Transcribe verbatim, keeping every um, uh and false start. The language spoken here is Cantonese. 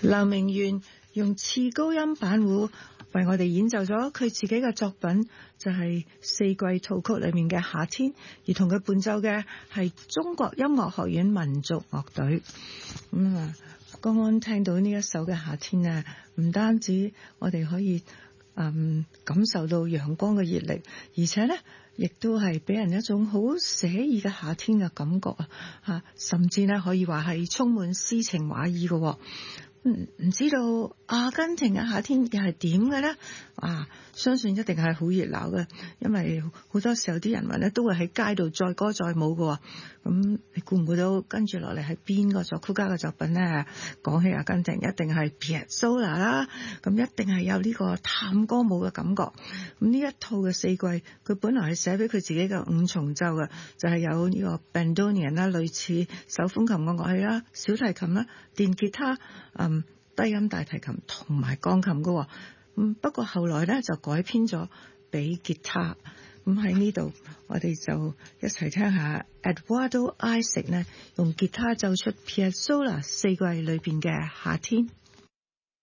劉明元用次高音板胡為我哋演奏咗佢自己嘅作品，就係四季套曲裏面嘅夏天，而同佢伴奏嘅係中國音樂學院民族樂隊。咁啊，剛剛聽到呢一首嘅夏天啊，唔單止我哋可以嗯感受到陽光嘅熱力，而且呢亦都係俾人一種好寫意嘅夏天嘅感覺啊！吓，甚至呢可以話係充滿詩情畫意嘅。唔唔知道阿根廷嘅夏天又係點嘅呢？啊，相信一定係好熱鬧嘅，因為好多時候啲人民咧都會喺街度載歌載舞嘅。咁你估唔估到跟住落嚟係邊個作曲家嘅作品呢？講起阿根廷，一定係 Piazzolla 啦，咁一定係有呢個探歌舞嘅感覺。咁呢一套嘅四季，佢本來係寫俾佢自己嘅五重奏嘅，就係、是、有呢個 bandoneon 啦，類似手風琴嘅樂器啦，小提琴啦，電吉他，嗯，低音大提琴同埋鋼琴嘅。嗯，不過後來咧就改編咗俾吉他。咁喺呢度，我哋就一齊聽下 Eduardo Isaac 呢用吉他奏出 Piazzolla 四季裏邊嘅夏天。